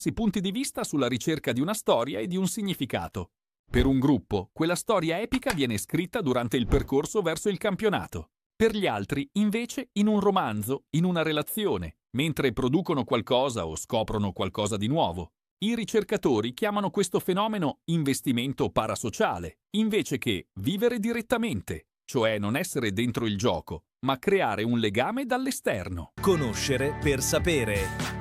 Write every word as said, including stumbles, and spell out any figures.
diversi punti di vista sulla ricerca di una storia e di un significato. Per un gruppo, quella storia epica viene scritta durante il percorso verso il campionato. Per gli altri, invece, in un romanzo, in una relazione, mentre producono qualcosa o scoprono qualcosa di nuovo. I ricercatori chiamano questo fenomeno investimento parasociale, invece che vivere direttamente, cioè non essere dentro il gioco, ma creare un legame dall'esterno. Conoscere per sapere.